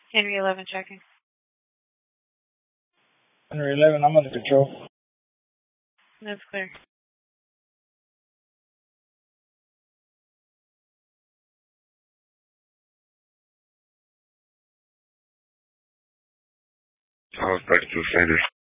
Henry 11 checking. Henry 11, I'm under control. That's clear. I was 32 Sanders.